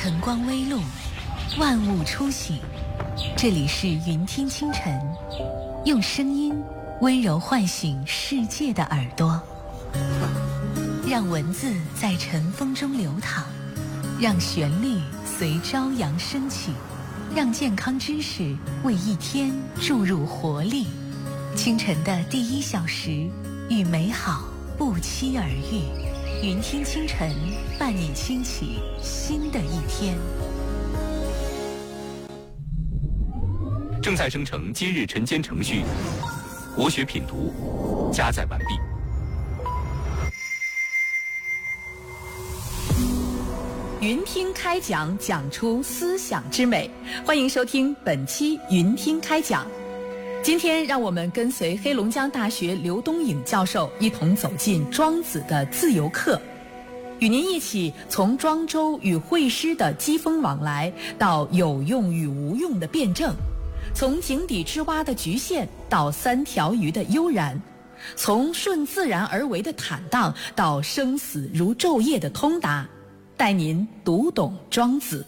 晨光微露，万物初醒。这里是云听清晨，用声音温柔唤醒世界的耳朵，让文字在晨风中流淌，让旋律随朝阳升起，让健康知识为一天注入活力。清晨的第1小时，与美好不期而遇。云听清晨，伴你轻启新的一天。 正在生成今日晨间程序，国学品读加载完毕。 云听开讲，讲出思想之美。欢迎收听本期云听开讲。今天让我们跟随黑龙江大学刘东颖教授一同走进庄子的自由课，与您一起从庄周与惠施的机锋往来，到有用与无用的辩证，从井底之蛙的局限到3条鱼的悠然，从顺自然而为的坦荡到生死如昼夜的通达，带您读懂庄子。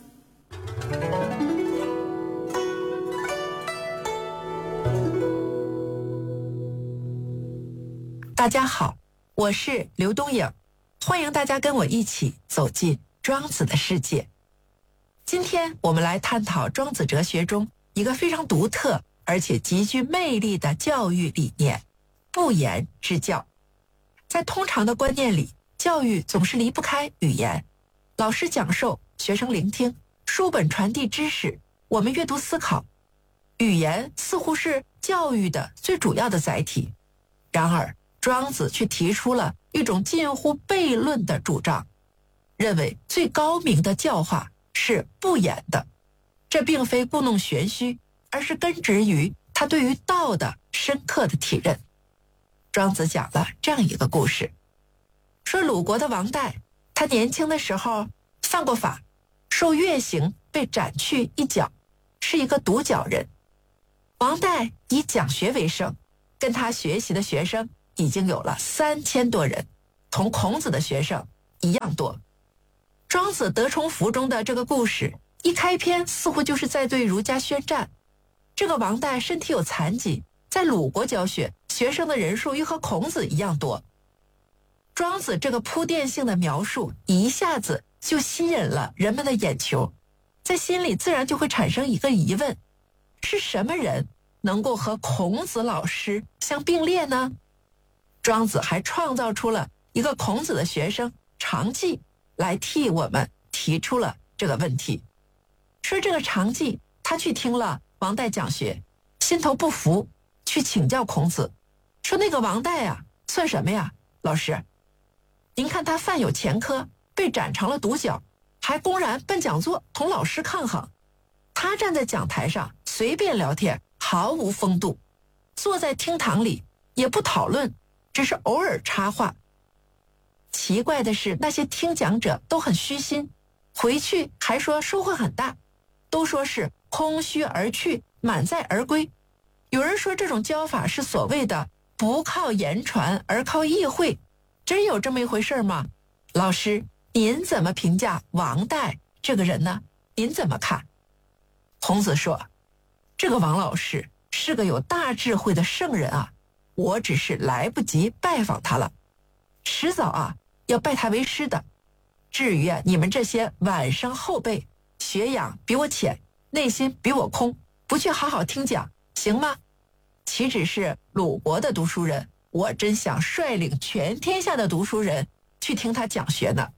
大家好，我是刘东颖，欢迎大家跟我一起走进庄子的世界。今天我们来探讨庄子哲学中一个非常独特而且极具魅力的教育理念——不言之教。在通常的观念里，教育总是离不开语言，老师讲授，学生聆听，书本传递知识，我们阅读思考。语言似乎是教育的最主要的载体。然而庄子却提出了一种近乎悖论的主张，认为最高明的教化是不言的。这并非故弄玄虚，而是根植于他对于道的深刻的体认。庄子讲了这样一个故事，说鲁国的王代，他年轻的时候犯过法，受月刑被斩去一角，是一个独角人。王代以讲学为生，跟他学习的学生已经有了3000多人，同孔子的学生一样多。庄子德充符中的这个故事一开篇似乎就是在对儒家宣战。这个王代身体有残疾，在鲁国教学，学生的人数又和孔子一样多。庄子这个铺垫性的描述一下子就吸引了人们的眼球，在心里自然就会产生一个疑问：是什么人能够和孔子老师相并列呢？庄子还创造出了一个孔子的学生常季来替我们提出了这个问题。说这个常季他去听了王代讲学，心头不服，去请教孔子，说那个王代啊算什么呀？老师，您看他犯有前科，被斩成了独角，还公然奔讲座同老师抗衡。他站在讲台上随便聊天，毫无风度，坐在厅堂里也不讨论，只是偶尔插话。奇怪的是，那些听讲者都很虚心，回去还说收获很大，都说是空虚而去，满载而归。有人说这种教法是所谓的不靠言传而靠意会，真有这么一回事吗？老师，您怎么评价王代这个人呢？您怎么看？孔子说，这个王老师是个有大智慧的圣人啊，我只是来不及拜访他了，迟早啊要拜他为师的。至于你们这些晚生后辈，学养比我浅，内心比我空，不去好好听讲，行吗？岂止是鲁国的读书人，我真想率领全天下的读书人去听他讲学呢。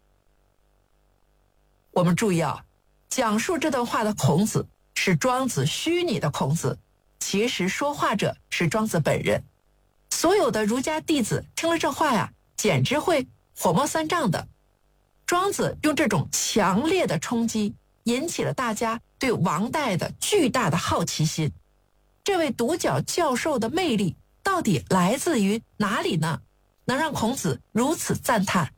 我们注意啊，讲述这段话的孔子是庄子虚拟的孔子，其实说话者是庄子本人。所有的儒家弟子听了这话呀，简直会火冒三丈的。庄子用这种强烈的冲击，引起了大家对王代的巨大的好奇心。这位独角教授的魅力到底来自于哪里呢？能让孔子如此赞叹？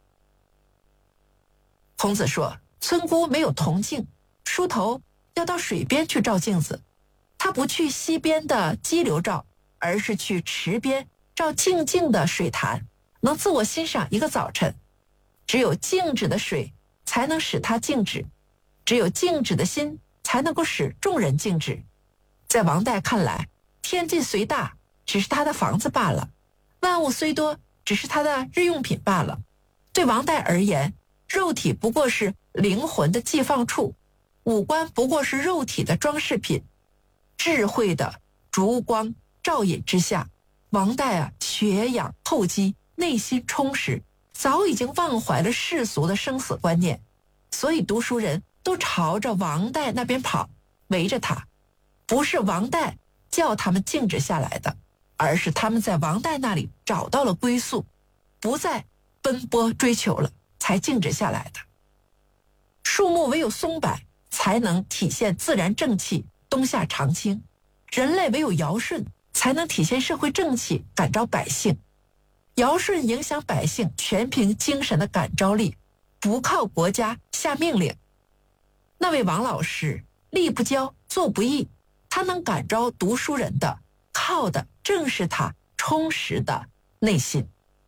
孔子说，村姑没有铜镜，梳头要到水边去照镜子，他不去溪边的激流照，而是去池边照静静的水潭，能自我欣赏一个早晨。只有静止的水才能使它静止， 只有静止的心才能够使众人静止。在王代看来，天地虽大，只是他的房子罢了；万物虽多，只是他的日用品罢了。对王代而言，肉体不过是灵魂的寄放处，五官不过是肉体的装饰品。智慧的烛光照引之下，王代学养厚积，内心充实，早已经忘怀了世俗的生死观念。所以读书人都朝着王代那边跑，围着他。不是王代叫他们静止下来的，而是他们在王代那里找到了归宿，不再奔波追求了，才静止下来的。树木唯有松柏才能体现自然正气，冬夏常青；人类唯有尧舜才能体现社会正气，感召百姓。尧舜影响百姓，全凭精神的感召力，不靠国家下命令。那位王老师力不骄，做不义，他能感召读书人的，靠的正是他充实的内心。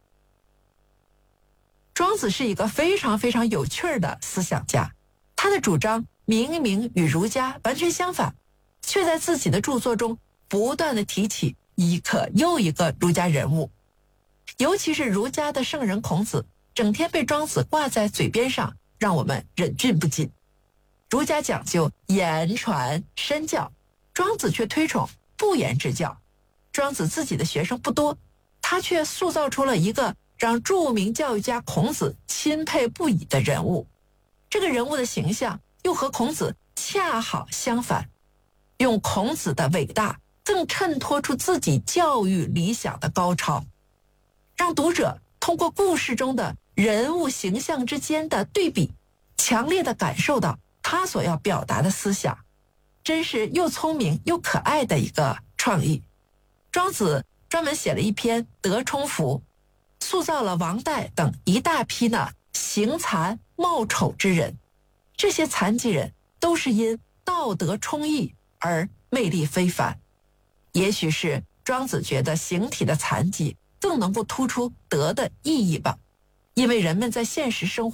庄子是一个非常非常有趣的思想家，他的主张明明与儒家完全相反，却在自己的著作中不断地提起一个又一个儒家人物。尤其是儒家的圣人孔子，整天被庄子挂在嘴边上，让我们忍俊不禁。儒家讲究言传身教，庄子却推崇不言之教。庄子自己的学生不多，他却塑造出了一个让著名教育家孔子钦佩不已的人物。这个人物的形象又和孔子恰好相反，用孔子的伟大更衬托出自己教育理想的高超，让读者通过故事中的人物形象之间的对比，强烈地感受到他所要表达的思想，真是又聪明又可爱的一个创意。庄子专门写了一篇《德充符》，塑造了王代等一大批形残貌丑之人。这些残疾人都是因道德充溢而魅力非凡。也许是庄子觉得形体的残疾更能够突出德的意义吧，因为人们在现实生活